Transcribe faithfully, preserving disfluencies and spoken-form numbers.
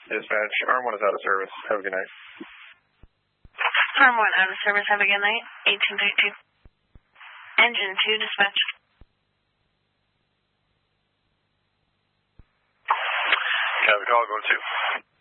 Dispatch, Arm one is out of service. Have a good night. Arm one out of service. Have a good night. eighteen thirty-two. Engine two, dispatch. Copy call, go two.